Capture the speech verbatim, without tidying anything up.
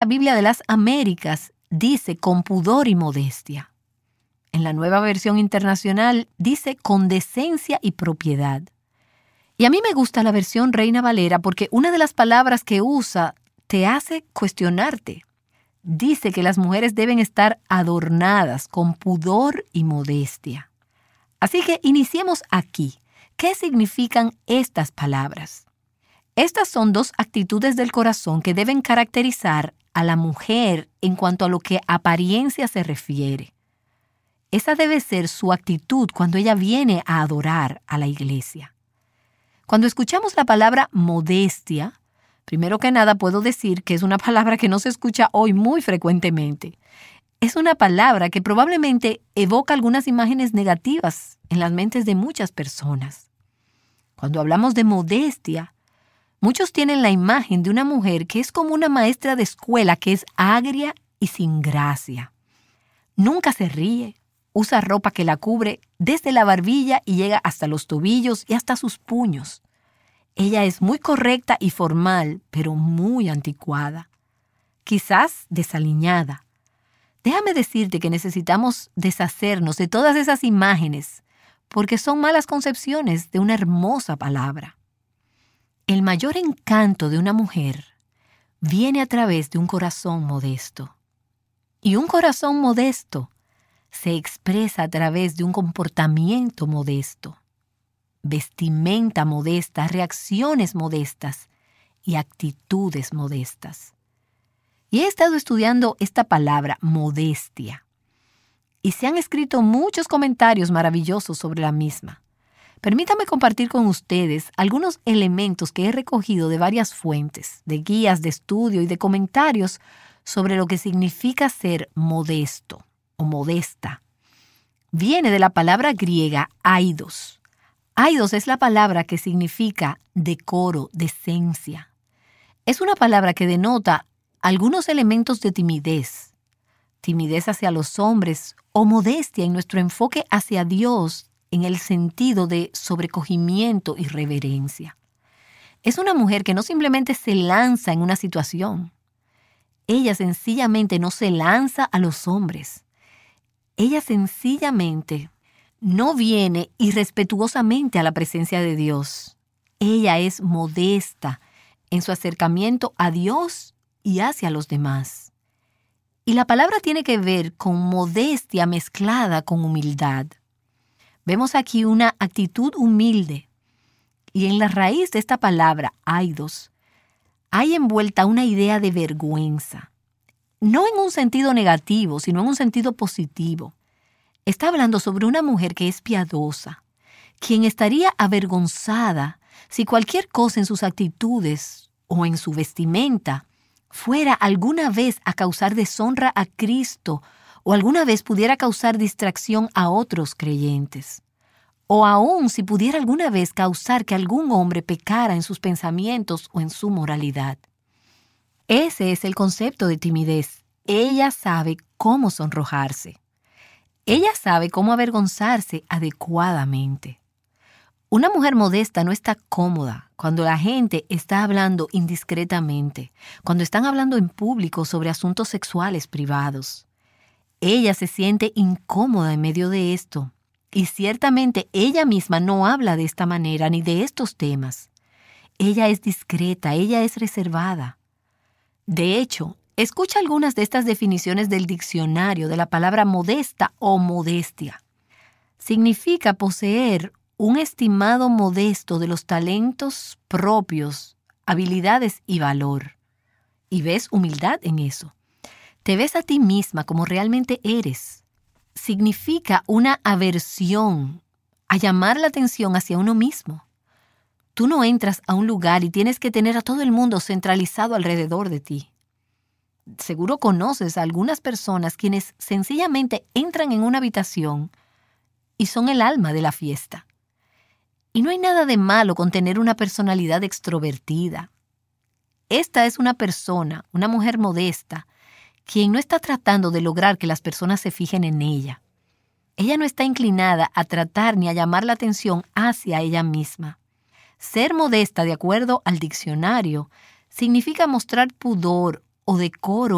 Biblia de las Américas dice con pudor y modestia. En la Nueva Versión Internacional dice con decencia y propiedad. Y a mí me gusta la versión Reina Valera porque una de las palabras que usa te hace cuestionarte. Dice que las mujeres deben estar adornadas con pudor y modestia. Así que iniciemos aquí. ¿Qué significan estas palabras? Estas son dos actitudes del corazón que deben caracterizar a la mujer en cuanto a lo que apariencia se refiere. Esa debe ser su actitud cuando ella viene a adorar a la iglesia. Cuando escuchamos la palabra modestia, primero que nada puedo decir que es una palabra que no se escucha hoy muy frecuentemente. Es una palabra que probablemente evoca algunas imágenes negativas en las mentes de muchas personas. Cuando hablamos de modestia, muchos tienen la imagen de una mujer que es como una maestra de escuela que es agria y sin gracia. Nunca se ríe, usa ropa que la cubre desde la barbilla y llega hasta los tobillos y hasta sus puños. Ella es muy correcta y formal, pero muy anticuada. Quizás desaliñada. Déjame decirte que necesitamos deshacernos de todas esas imágenes, porque son malas concepciones de una hermosa palabra. El mayor encanto de una mujer viene a través de un corazón modesto. Y un corazón modesto se expresa a través de un comportamiento modesto, vestimenta modesta, reacciones modestas y actitudes modestas. Y he estado estudiando esta palabra, modestia, y se han escrito muchos comentarios maravillosos sobre la misma. Permítame compartir con ustedes algunos elementos que he recogido de varias fuentes, de guías de estudio y de comentarios sobre lo que significa ser modesto o modesta. Viene de la palabra griega aidos. Aidos es la palabra que significa decoro, decencia. Es una palabra que denota algunos elementos de timidez, timidez hacia los hombres o modestia en nuestro enfoque hacia Dios en el sentido de sobrecogimiento y reverencia. Es una mujer que no simplemente se lanza en una situación. Ella sencillamente no se lanza a los hombres. Ella sencillamente no viene irrespetuosamente a la presencia de Dios. Ella es modesta en su acercamiento a Dios y hacia los demás. Y la palabra tiene que ver con modestia mezclada con humildad. Vemos aquí una actitud humilde. Y en la raíz de esta palabra, aidos, hay envuelta una idea de vergüenza. No en un sentido negativo, sino en un sentido positivo. Está hablando sobre una mujer que es piadosa, quien estaría avergonzada si cualquier cosa en sus actitudes o en su vestimenta fuera alguna vez a causar deshonra a Cristo o alguna vez pudiera causar distracción a otros creyentes. O aún si pudiera alguna vez causar que algún hombre pecara en sus pensamientos o en su moralidad. Ese es el concepto de timidez. Ella sabe cómo sonrojarse. Ella sabe cómo avergonzarse adecuadamente. Una mujer modesta no está cómoda cuando la gente está hablando indiscretamente, cuando están hablando en público sobre asuntos sexuales privados. Ella se siente incómoda en medio de esto. Y ciertamente ella misma no habla de esta manera ni de estos temas. Ella es discreta, ella es reservada. De hecho, escucha algunas de estas definiciones del diccionario de la palabra modesta o modestia. Significa poseer un estimado modesto de los talentos propios, habilidades y valor. Y ves humildad en eso. Te ves a ti misma como realmente eres. Significa una aversión a llamar la atención hacia uno mismo. Tú no entras a un lugar y tienes que tener a todo el mundo centralizado alrededor de ti. Seguro conoces a algunas personas quienes sencillamente entran en una habitación y son el alma de la fiesta. Y no hay nada de malo con tener una personalidad extrovertida. Esta es una persona, una mujer modesta, quien no está tratando de lograr que las personas se fijen en ella. Ella no está inclinada a tratar ni a llamar la atención hacia ella misma. Ser modesta, de acuerdo al diccionario, significa mostrar pudor o decoro